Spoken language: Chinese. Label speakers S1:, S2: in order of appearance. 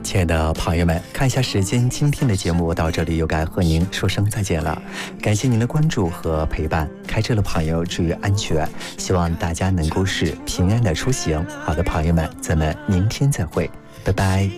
S1: 亲爱的朋友们，看一下时间，今天的节目到这里又该和您说声再见了。感谢您的关注和陪伴，开车的朋友注意安全，希望大家能够是平安的出行。好的，朋友们，咱们明天再会，拜拜。